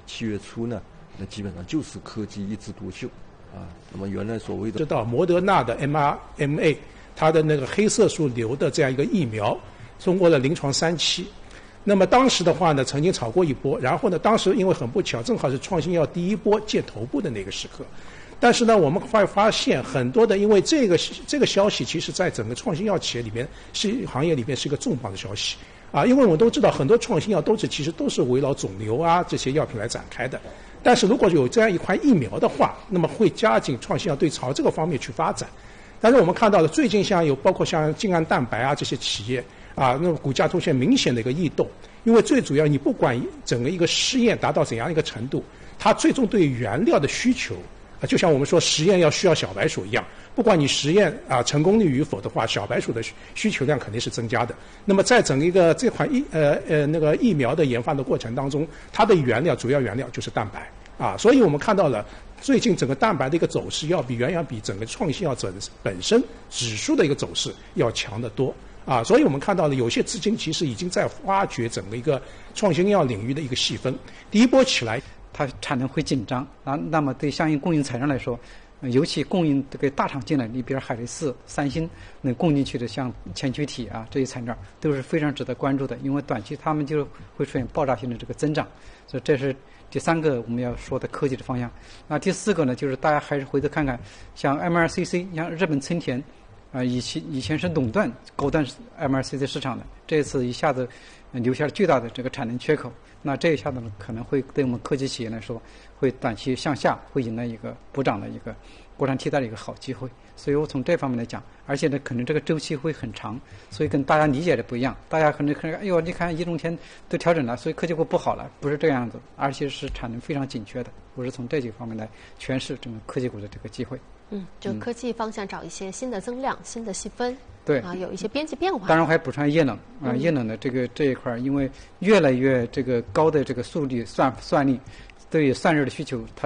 7月初呢，那基本上就是科技一枝独秀啊。那么原来所谓的知道莫德纳的 mRNA， 它的那个黑色素瘤的这样一个疫苗，通过了临床3期。那么当时的话呢，曾经炒过一波，然后呢，当时因为很不巧，正好是创新药第一波见头部的那个时刻。但是呢，我们会发现很多的，因为这个消息，其实在整个创新药企业里边行业里边是一个重磅的消息啊，因为我们都知道很多创新药其实都是围绕肿瘤啊这些药品来展开的。但是如果有这样一款疫苗的话，那么会加紧创新药对朝这个方面去发展。但是我们看到的最近包括像静安蛋白啊这些企业啊，那么股价出现明显的一个异动，因为最主要你不管整个一个试验达到怎样一个程度，它最终对原料的需求啊，就像我们说实验需要小白鼠一样，不管你实验成功率与否的话，小白鼠的需求量肯定是增加的。那么在整个这款那个疫苗的研发的过程当中，它的主要原料就是蛋白啊，所以我们看到了最近整个蛋白的一个走势远远比整个创新药本身指数的一个走势要强得多啊，所以我们看到了有些资金其实已经在挖掘整个一个创新药领域的一个细分。第一波起来， 它产能会紧张，那么对相应供应厂商来说，尤其供应这个大厂进来，你比如海力士、三星能供进去的，像前驱体啊这些材料都是非常值得关注的，因为短期他们就会出现爆炸性的这个增长，所以这是第3个我们要说的科技的方向。那第4个呢，就是大家还是回头看看，像 MRCC， 像日本村田以前是垄断高端 MRCC 市场的，这次一下子留下了巨大的这个产能缺口。那这一下子呢，可能会对我们科技企业来说，会短期向下会迎来一个补涨的一个国产替代的一个好机会。所以我从这方面来讲，而且呢，可能这个周期会很长，所以跟大家理解的不一样。大家可能哎呦，你看一中天都调整了，所以科技股不好了，不是这样子，而且是产能非常紧缺的。我是从这几个方面来诠释整个科技股的这个机会。 就科技方向找一些新的增量、新的细分。 对有一些边际变化。 当然还补充液冷液冷的这一块，因为越来越这个高的这个速率算力对散热的需求，它